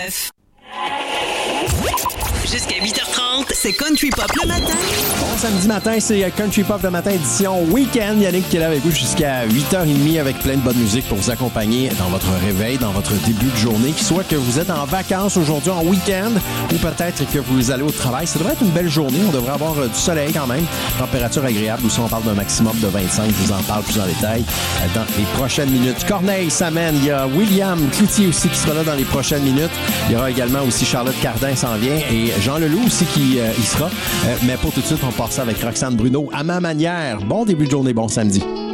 96.9. Jusqu'à 8h30, c'est Country Pop le matin. Bon samedi matin, c'est Country Pop le matin édition Week-end. Yannick qui est là avec vous jusqu'à 8h30 avec plein de bonne musique pour vous accompagner dans votre réveil, dans votre début de journée. Qu'il soit que vous êtes en vacances aujourd'hui, en week-end, ou peut-être que vous allez au travail. Ça devrait être une belle journée. On devrait avoir du soleil quand même. Température agréable. Aussi, on parle d'un maximum de 25. Je vous en parle plus en détail dans les prochaines minutes. Corneille s'amène. Il y a William Cloutier aussi qui sera là dans les prochaines minutes. Il y aura également aussi Charlotte Cardin s'en vient et Jean Leloup aussi qui y sera. Mais pour tout de suite, on part ça avec Roxane Bruno. À ma manière, bon début de journée, bon samedi.